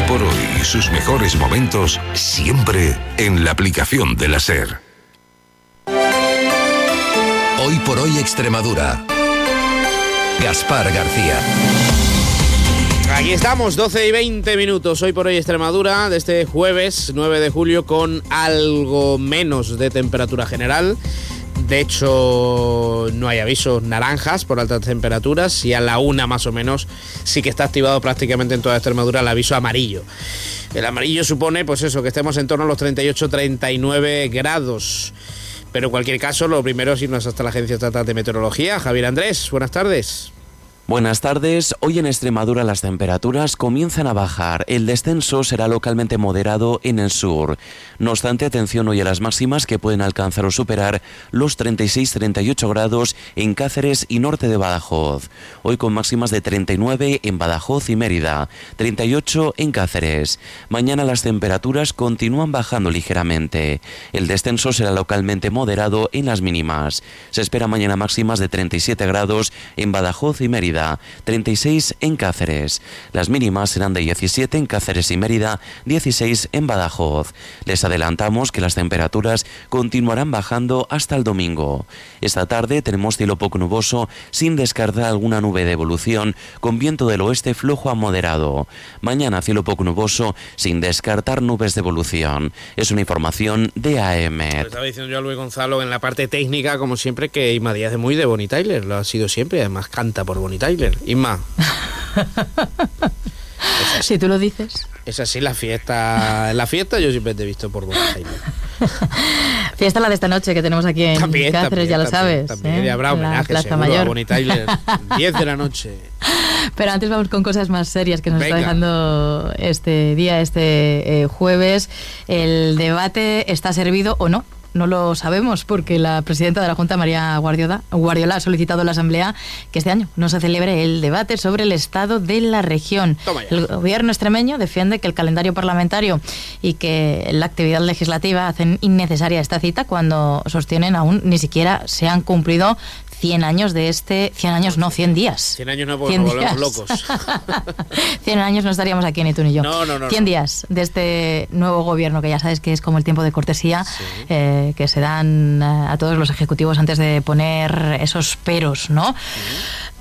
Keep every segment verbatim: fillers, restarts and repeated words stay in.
por hoy y sus mejores momentos siempre en la aplicación de la SER. Hoy por hoy Extremadura. Gaspar García. Aquí estamos, doce y veinte minutos. Hoy por hoy Extremadura, de este jueves nueve de julio, con algo menos de temperatura general. De hecho, no hay avisos naranjas por altas temperaturas, y a la una más o menos sí que está activado prácticamente en toda Extremadura el aviso amarillo. El amarillo supone, pues eso, que estemos en torno a los treinta y ocho a treinta y nueve grados. Pero en cualquier caso, lo primero es irnos hasta la Agencia Estatal de Meteorología. Javier Andrés, buenas tardes. Buenas tardes. Hoy en Extremadura las temperaturas comienzan a bajar. El descenso será localmente moderado en el sur. No obstante, atención hoy a las máximas, que pueden alcanzar o superar los treinta y seis a treinta y ocho grados en Cáceres y norte de Badajoz. Hoy con máximas de treinta y nueve en Badajoz y Mérida, treinta y ocho en Cáceres. Mañana las temperaturas continúan bajando ligeramente. El descenso será localmente moderado en las mínimas. Se espera mañana máximas de treinta y siete grados en Badajoz y Mérida, treinta y seis en Cáceres. Las mínimas serán de diecisiete en Cáceres y Mérida, dieciséis en Badajoz. Les adelantamos que las temperaturas continuarán bajando hasta el domingo. Esta tarde tenemos cielo poco nuboso, sin descartar alguna nube de evolución, con viento del oeste flojo a moderado. Mañana cielo poco nuboso, sin descartar nubes de evolución. Es una información de A E M E T. Estaba diciendo yo a Luis Gonzalo en la parte técnica, como siempre, que Inma Díaz es muy de Bonnie Tyler, lo ha sido siempre, además canta por Bonnie Tyler. Inma. Si tú lo dices. Es así la fiesta. En la fiesta yo siempre te he visto por Bonnie Tyler. Fiesta la de esta noche que tenemos aquí en también, Cáceres, también, ya lo también, sabes. También ¿eh? Y habrá homenaje seguro Mayor. a Bonnie Tyler. diez de la noche. Pero antes vamos con cosas más serias que nos Venga. está dejando este día, este eh, jueves. El debate está servido o no. No lo sabemos, porque la presidenta de la Junta, María Guardiola, Guardiola, ha solicitado a la Asamblea que este año no se celebre el debate sobre el estado de la región. El gobierno extremeño defiende que el calendario parlamentario y que la actividad legislativa hacen innecesaria esta cita, cuando sostienen aún ni siquiera se han cumplido cien años de este... cien años, no, cien días. cien años no, porque nos volvemos locos. cien años no estaríamos aquí ni tú ni yo. No, no, no. cien no. días de este nuevo gobierno, que ya sabes que es como el tiempo de cortesía, sí. eh, que se dan a todos los ejecutivos antes de poner esos peros, ¿no? Sí.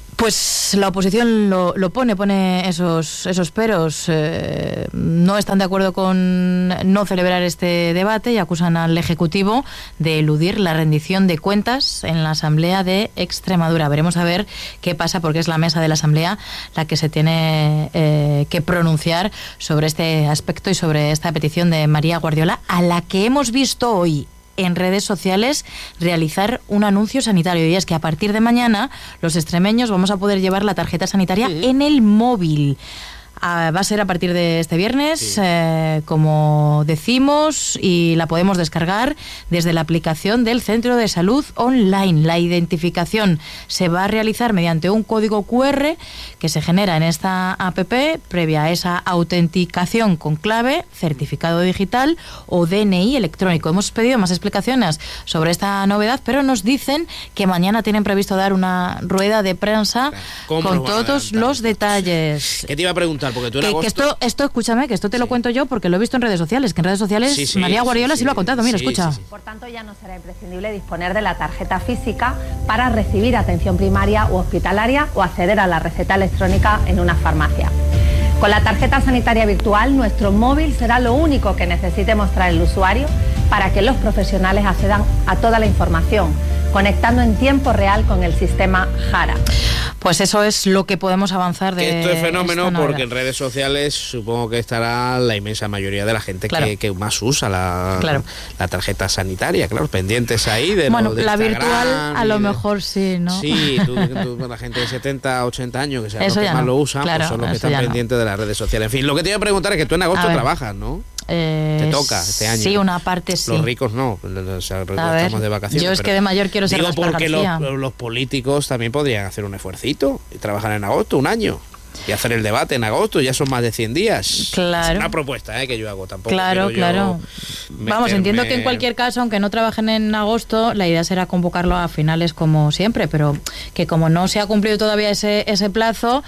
Pues la oposición lo, lo pone, pone esos, esos peros. Eh, no están de acuerdo con no celebrar este debate y acusan al Ejecutivo de eludir la rendición de cuentas en la Asamblea de Extremadura. Veremos a ver qué pasa, porque es la mesa de la Asamblea la que se tiene eh, que pronunciar sobre este aspecto y sobre esta petición de María Guardiola, a la que hemos visto hoy en redes sociales realizar un anuncio sanitario, y es que a partir de mañana los extremeños vamos a poder llevar la tarjeta sanitaria sí. en el móvil. Uh, va a ser a partir de este viernes, sí. eh, como decimos, y la podemos descargar desde la aplicación del Centro de Salud Online. La identificación se va a realizar mediante un código cu erre que se genera en esta app, previa a esa autenticación con clave, certificado digital o D N I electrónico. Hemos pedido más explicaciones sobre esta novedad, pero nos dicen que mañana tienen previsto dar una rueda de prensa con todos los detalles. ¿Qué te iba a preguntar? Porque tú en que, agosto... que esto, esto, escúchame, que esto te sí. lo cuento yo porque lo he visto en redes sociales, que en redes sociales sí, sí, María Guardiola sí, sí, sí lo ha contado, mira, sí, escucha. Sí, sí. Por tanto, ya no será imprescindible disponer de la tarjeta física para recibir atención primaria u hospitalaria o acceder a la receta electrónica en una farmacia. Con la tarjeta sanitaria virtual, nuestro móvil será lo único que necesite mostrar el usuario para que los profesionales accedan a toda la información, conectando en tiempo real con el sistema Jara. Pues eso es lo que podemos avanzar de esto es fenómeno, porque en redes sociales supongo que estará la inmensa mayoría de la gente claro. que, que más usa la, claro. la tarjeta sanitaria, claro, pendientes ahí de bueno, lo de la Instagram virtual a lo de, mejor sí, ¿no? Sí, tú, tú, la gente de setenta, ochenta años que sea lo que más no. lo usa, claro, pues son los que están pendientes no. de las redes sociales. En fin, lo que te iba a preguntar es que tú en agosto trabajas, ¿no? Eh, te toca este año. Sí, una parte sí. Los ricos no, o sea, los a ver, estamos de vacaciones. Yo es que de mayor quiero ser digo Gaspar porque García. Los, los políticos también podrían hacer un esfuercito y trabajar en agosto, un año. Y hacer el debate en agosto, ya son más de cien días. Claro. Es una propuesta ¿eh? que yo hago tampoco. Claro, claro. Meterme... Vamos, entiendo que en cualquier caso, aunque no trabajen en agosto, la idea será convocarlo a finales como siempre, pero que como no se ha cumplido todavía ese, ese plazo,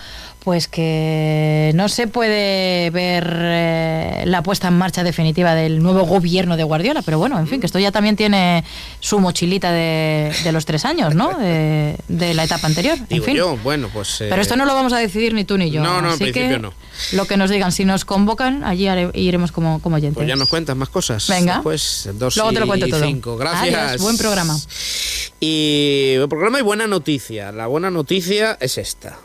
pues que no se puede ver eh, la puesta en marcha definitiva del nuevo gobierno de Guardiola, pero bueno, en fin, que esto ya también tiene su mochilita de, de los tres años, ¿no? De, de la etapa anterior. En Digo fin. yo, bueno, pues... Eh... Pero esto no lo vamos a decidir ni tú ni yo. No, no, así en principio que no. Lo que nos digan, si nos convocan, allí haré, iremos como, como oyentes. Pues ya nos cuentas más cosas. Venga. Pues dos Luego te lo cuento y todo. cinco. Gracias. Adiós, buen programa. Y buen programa y buena noticia. La buena noticia es esta.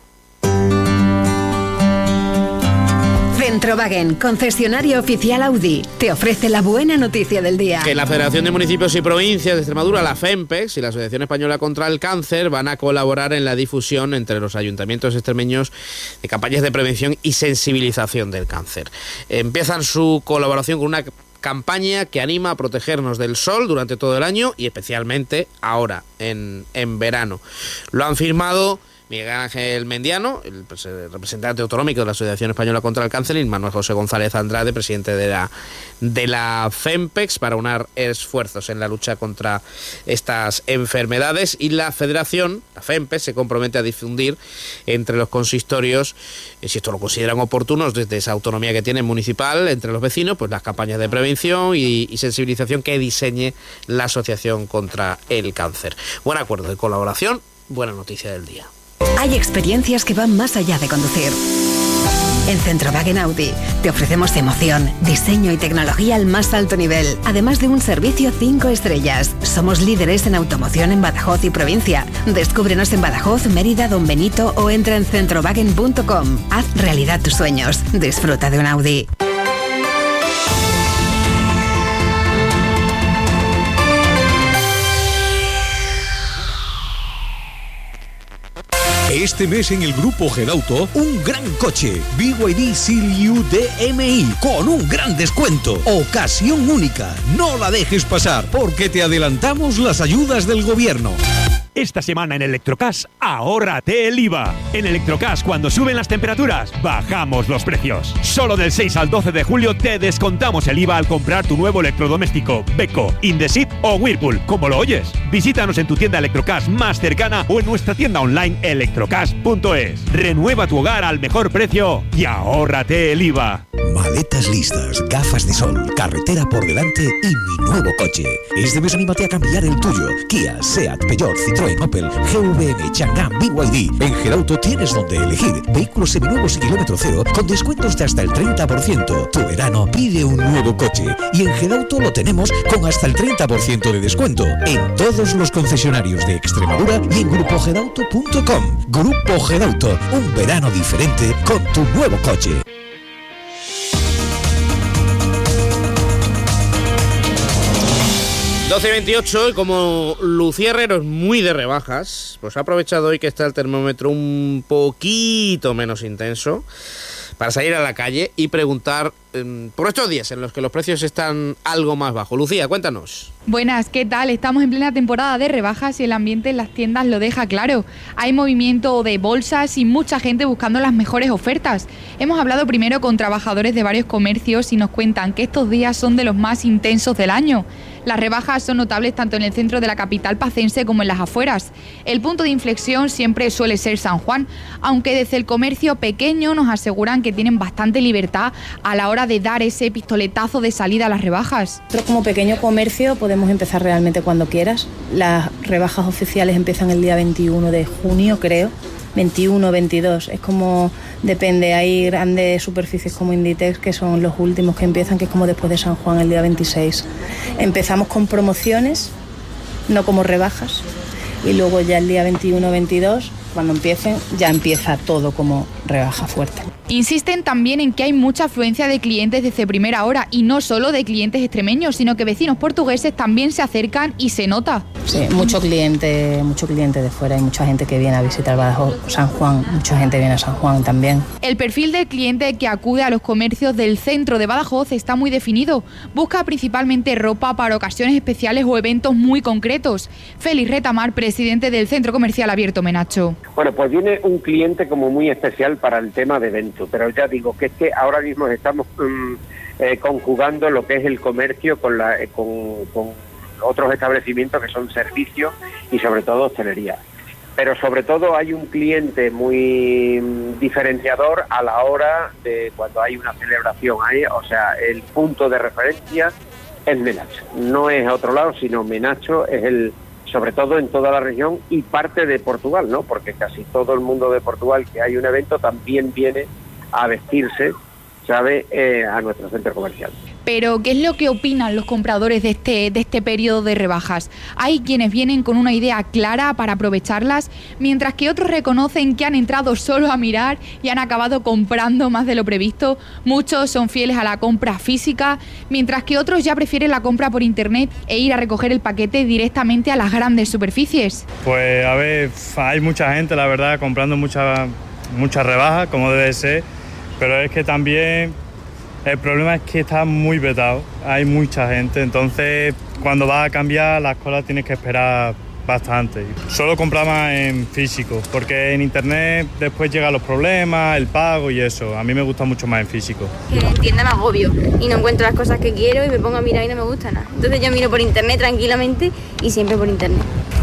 Centrowagen, concesionario oficial Audi, te ofrece la buena noticia del día. Que la Federación de Municipios y Provincias de Extremadura, la FEMPEX, y la Asociación Española contra el Cáncer van a colaborar en la difusión entre los ayuntamientos extremeños de campañas de prevención y sensibilización del cáncer. Empiezan su colaboración con una campaña que anima a protegernos del sol durante todo el año y especialmente ahora, en, en verano. Lo han firmado Miguel Ángel Mendiano, el representante autonómico de la Asociación Española contra el Cáncer, y Manuel José González Andrade, presidente de la, de la FEMPEX, para unar esfuerzos en la lucha contra estas enfermedades. Y la Federación, la FEMPEX, se compromete a difundir entre los consistorios, si esto lo consideran oportunos, desde esa autonomía que tiene municipal, entre los vecinos, pues las campañas de prevención y, y sensibilización que diseñe la Asociación contra el Cáncer. Buen acuerdo de colaboración, buena noticia del día. Hay experiencias que van más allá de conducir. En Centrowagen Audi te ofrecemos emoción, diseño y tecnología al más alto nivel, además de un servicio cinco estrellas. Somos líderes en automoción en Badajoz y provincia. Descúbrenos en Badajoz, Mérida, Don Benito o entra en centrowagen punto com. Haz realidad tus sueños. Disfruta de un Audi. Este mes en el Grupo Gedauto, un gran coche, B Y D Seal U D M I, con un gran descuento. Ocasión única, no la dejes pasar, porque te adelantamos las ayudas del gobierno. Esta semana en Electrocash, ahórrate el I V A. En Electrocash, cuando suben las temperaturas, bajamos los precios. Solo del seis al doce de julio te descontamos el I V A al comprar tu nuevo electrodoméstico, Beko, Indesit o Whirlpool, como lo oyes. Visítanos en tu tienda Electrocash más cercana o en nuestra tienda online electrocash punto es. Renueva tu hogar al mejor precio y ahórrate el I V A. Maletas listas, gafas de sol, carretera por delante y mi nuevo coche. Este mes anímate a cambiar el tuyo. Kia, Seat, Peugeot, Citroën, Opel, G V M, Chang'an, B Y D. En Gedauto tienes donde elegir vehículos seminuevos y kilómetro cero con descuentos de hasta el treinta por ciento. Tu verano pide un nuevo coche y en Gedauto lo tenemos con hasta el treinta por ciento de descuento en todos los concesionarios de Extremadura y en grupo gedauto punto com. Grupo Gedauto, un verano diferente con tu nuevo coche. doce y veintiocho, y como Lucía Herrero es muy de rebajas, pues ha aprovechado hoy que está el termómetro un poquito menos intenso para salir a la calle y preguntar eh, por estos días en los que los precios están algo más bajos. Lucía, cuéntanos. Buenas, ¿qué tal? Estamos en plena temporada de rebajas y el ambiente en las tiendas lo deja claro. Hay movimiento de bolsas y mucha gente buscando las mejores ofertas. Hemos hablado primero con trabajadores de varios comercios y nos cuentan que estos días son de los más intensos del año. Las rebajas son notables tanto en el centro de la capital pacense como en las afueras. El punto de inflexión siempre suele ser San Juan, aunque desde el comercio pequeño nos aseguran que tienen bastante libertad a la hora de dar ese pistoletazo de salida a las rebajas. Nosotros como pequeño comercio podemos empezar realmente cuando quieras. Las rebajas oficiales empiezan el día veintiuno de junio, creo. veintiuno, veintidós, es como depende, hay grandes superficies como Inditex que son los últimos que empiezan, que es como después de San Juan el día veintiséis. Empezamos con promociones, no como rebajas, y luego ya el día veintiuno, veintidós, cuando empiecen, ya empieza todo como rebaja fuerte. Insisten también en que hay mucha afluencia de clientes desde primera hora y no solo de clientes extremeños, sino que vecinos portugueses también se acercan y se nota. Sí, mucho cliente, mucho cliente de fuera y mucha gente que viene a visitar Badajoz, San Juan, mucha gente viene a San Juan también. El perfil del cliente que acude a los comercios del centro de Badajoz está muy definido. Busca principalmente ropa para ocasiones especiales o eventos muy concretos. Félix Retamar, presidente del Centro Comercial Abierto Menacho. Bueno, pues viene un cliente como muy especial para el tema de eventos, pero ya digo que es que ahora mismo estamos um, eh, conjugando lo que es el comercio con, la, eh, con, con otros establecimientos que son servicios y sobre todo hostelería. pero sobre todo hay un cliente muy diferenciador a la hora de cuando hay una celebración. Hay, o sea, el punto de referencia es Menacho, no es a otro lado, sino Menacho es el, sobre todo en toda la región y parte de Portugal, ¿no? Porque casi todo el mundo de Portugal que hay un evento también viene a vestirse, ¿sabe?, eh, a nuestro centro comercial. Pero, ¿qué es lo que opinan los compradores de este, de este periodo de rebajas? Hay quienes vienen con una idea clara para aprovecharlas, mientras que otros reconocen que han entrado solo a mirar y han acabado comprando más de lo previsto. Muchos son fieles a la compra física, mientras que otros ya prefieren la compra por internet e ir a recoger el paquete directamente a las grandes superficies. Pues, a ver, hay mucha gente, la verdad, comprando muchas muchas rebajas, como debe ser, pero es que también... El problema es que está muy vetado, hay mucha gente, entonces cuando vas a cambiar las colas tienes que esperar bastante. Solo compramos en físico, porque en internet después llegan los problemas, el pago y eso. A mí me gusta mucho más en físico. Que en tienda me agobio y no encuentro las cosas que quiero y me pongo a mirar y no me gusta nada. Entonces yo miro por internet tranquilamente y siempre por internet.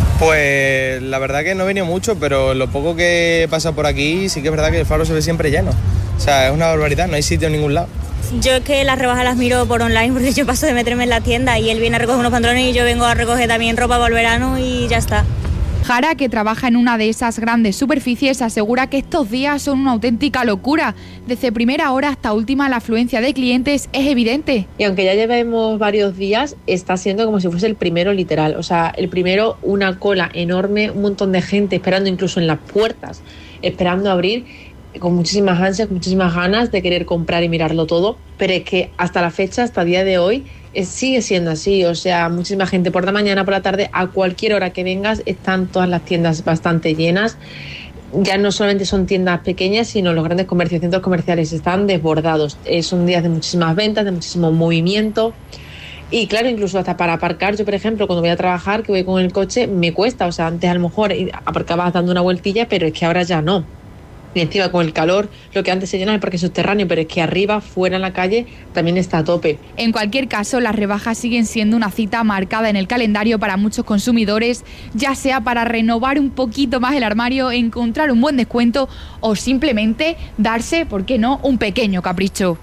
Pues la verdad que no he venido mucho, pero lo poco que pasa por aquí sí que es verdad que el Faro se ve siempre lleno. O sea, es una barbaridad, no hay sitio en ningún lado. Yo es que las rebajas las miro por online porque yo paso de meterme en la tienda y él viene a recoger unos pantalones y yo vengo a recoger también ropa para el verano y ya está. Jara, que trabaja en una de esas grandes superficies, asegura que estos días son una auténtica locura. Desde primera hora hasta última la afluencia de clientes es evidente. Y aunque ya llevemos varios días, está siendo como si fuese el primero literal. O sea, el primero, una cola enorme, un montón de gente esperando incluso en las puertas, esperando abrir, con muchísimas ansias, con muchísimas ganas de querer comprar y mirarlo todo, pero es que hasta la fecha, hasta el día de hoy, es, sigue siendo así. O sea, muchísima gente por la mañana, por la tarde, a cualquier hora que vengas, están todas las tiendas bastante llenas. Ya no solamente son tiendas pequeñas, sino los grandes comercios, centros comerciales están desbordados. Eh, son días de muchísimas ventas, de muchísimo movimiento. Y claro, incluso hasta para aparcar, yo por ejemplo, cuando voy a trabajar, que voy con el coche, me cuesta. O sea, antes a lo mejor aparcabas dando una vueltilla, pero es que ahora ya no. Y encima con el calor, lo que antes se llena es el parque subterráneo, pero es que arriba, fuera en la calle, también está a tope. En cualquier caso, las rebajas siguen siendo una cita marcada en el calendario para muchos consumidores, ya sea para renovar un poquito más el armario, encontrar un buen descuento o simplemente darse, ¿por qué no?, un pequeño capricho.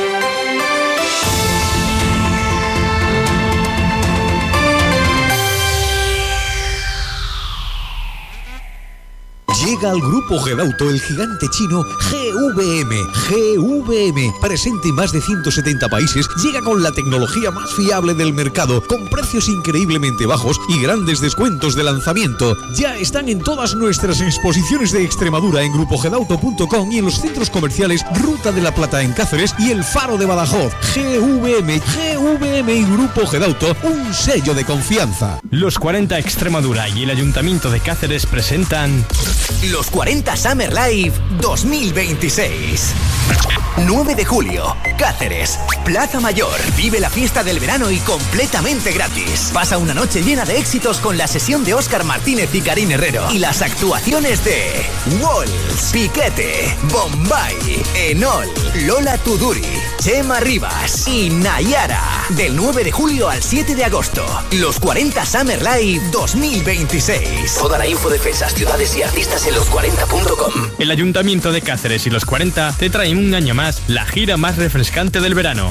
Llega al grupo Gedauto el gigante chino G V M. G V M, presente en más de ciento setenta países, llega con la tecnología más fiable del mercado, con precios increíblemente bajos y grandes descuentos de lanzamiento. Ya están en todas nuestras exposiciones de Extremadura en grupo gedauto punto com y en los centros comerciales Ruta de la Plata en Cáceres y El Faro de Badajoz. G V M, G V M y Grupo Gedauto, un sello de confianza. Los cuarenta Extremadura y el Ayuntamiento de Cáceres presentan Los cuarenta Summer Live dos mil veintiséis. nueve de julio, Cáceres, Plaza Mayor. Vive la fiesta del verano y completamente gratis. Pasa una noche llena de éxitos con la sesión de Óscar Martínez y Karin Herrero. Y las actuaciones de Walls, Piquete, Bombay, Enol, Lola Tuduri, Chema Rivas y Nayara. Del nueve de julio al siete de agosto. Los cuarenta Summer Live dos mil veintiséis. Toda la info de fechas, ciudades y artistas en los cuarenta punto com. El Ayuntamiento de Cáceres y los cuarenta te traen un año más la gira más refrescante del verano.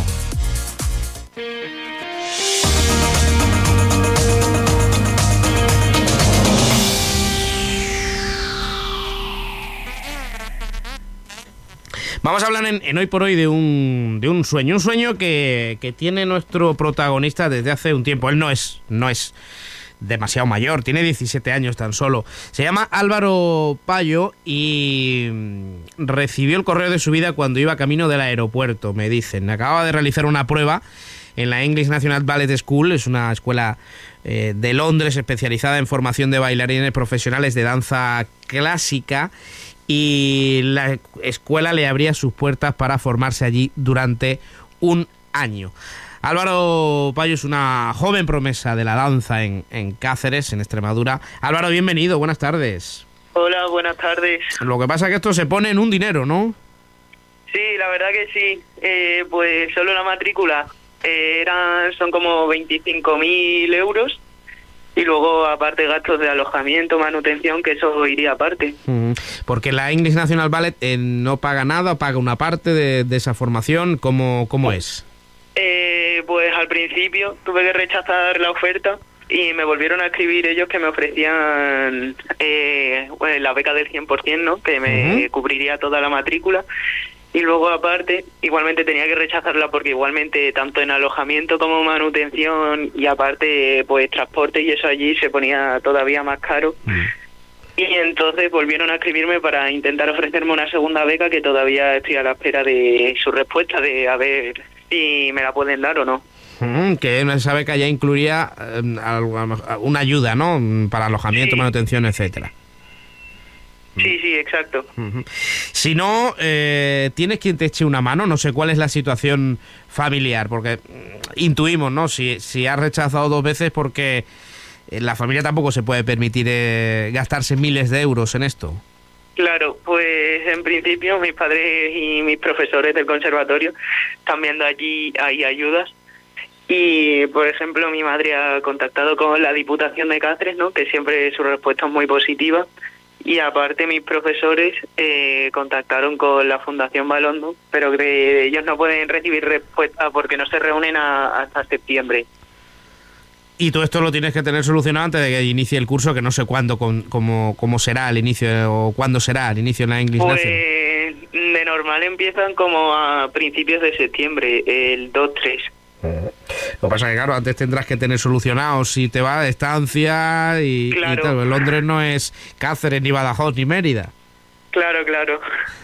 Vamos a hablar en, en Hoy por Hoy de un, de un sueño, un sueño que, que tiene nuestro protagonista desde hace un tiempo. Él no es, no es demasiado mayor, tiene diecisiete años tan solo. Se llama Álvaro Payo y recibió el correo de su vida cuando iba camino del aeropuerto, me dicen. Acababa de realizar una prueba en la English National Ballet School, es una escuela eh, de Londres especializada en formación de bailarines profesionales de danza clásica, y la escuela le abría sus puertas para formarse allí durante un año. Álvaro Payo es una joven promesa de la danza en, en Cáceres, en Extremadura. Álvaro, bienvenido, buenas tardes. Hola, buenas tardes. Lo que pasa es que esto se pone en un dinero, ¿no? Sí, la verdad que sí. Eh, pues solo la matrícula eh, eran, son como veinticinco mil euros. Y luego, aparte, gastos de alojamiento, manutención, que eso iría aparte. Uh-huh. Porque la English National Ballet eh, no paga nada, paga una parte de, de esa formación. ¿Cómo, cómo es? Eh, pues al principio tuve que rechazar la oferta y me volvieron a escribir ellos que me ofrecían eh, bueno, la beca del cien por ciento, ¿no? Que me uh-huh. cubriría toda la matrícula. Y luego, aparte, igualmente tenía que rechazarla porque igualmente tanto en alojamiento como manutención y aparte, pues transporte y eso allí se ponía todavía más caro. Mm. Y entonces volvieron a escribirme para intentar ofrecerme una segunda beca que todavía estoy a la espera de su respuesta, de a ver si me la pueden dar o no. Mm, que esa beca ya incluiría eh, una ayuda, ¿no? Para alojamiento, sí. manutención, etcétera. Sí, sí, exacto. Uh-huh. Si no, eh, tienes quien te eche una mano, no sé cuál es la situación familiar, porque intuimos, ¿no? Si, si has rechazado dos veces porque la familia tampoco se puede permitir eh, gastarse miles de euros en esto. Claro, pues en principio mis padres y mis profesores del conservatorio están viendo allí hay ayudas. Y, por ejemplo, mi madre ha contactado con la Diputación de Cáceres, ¿no? Que siempre su respuesta es muy positiva. Y aparte mis profesores eh, contactaron con la Fundación Balondo, pero que ellos no pueden recibir respuesta porque no se reúnen a, hasta septiembre. Y todo esto lo tienes que tener solucionado antes de que inicie el curso, que no sé cuándo, con, cómo, cómo será el inicio o cuándo será el inicio en la English Pues National. De normal empiezan como a principios de septiembre, el dos tres. Lo que pasa es que, claro, antes tendrás que tener solucionado si te va de estancia y, claro. y tal. Londres no es Cáceres, ni Badajoz, ni Mérida. Claro, claro.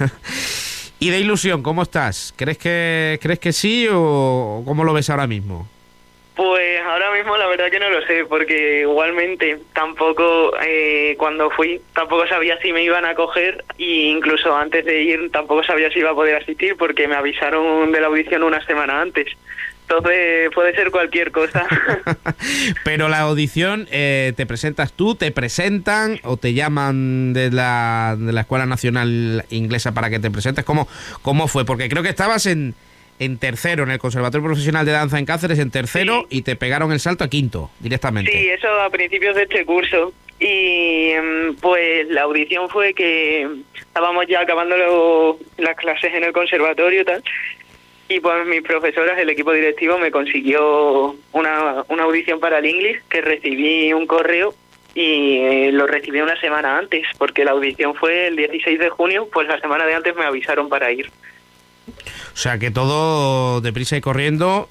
¿Y de ilusión, cómo estás? ¿Crees que, crees que sí o cómo lo ves ahora mismo? Pues ahora mismo la verdad que no lo sé, porque igualmente tampoco, eh, cuando fui, tampoco sabía si me iban a coger e incluso antes de ir tampoco sabía si iba a poder asistir porque me avisaron de la audición una semana antes. Entonces puede ser cualquier cosa. Pero la audición, eh, ¿te presentas tú, te presentan o te llaman de la, de la Escuela Nacional Inglesa para que te presentes? ¿Cómo, cómo fue? Porque creo que estabas en, en tercero, en el Conservatorio Profesional de Danza en Cáceres, en tercero, sí. Y te pegaron el salto a quinto, directamente. Sí, eso a principios de este curso. Y pues la audición fue que estábamos ya acabando lo, las clases en el conservatorio y tal. Y pues mis profesoras, el equipo directivo, me consiguió una, una audición para el English, que recibí un correo y eh, lo recibí una semana antes, porque la audición fue el dieciséis de junio, pues la semana de antes me avisaron para ir. O sea que todo deprisa y corriendo,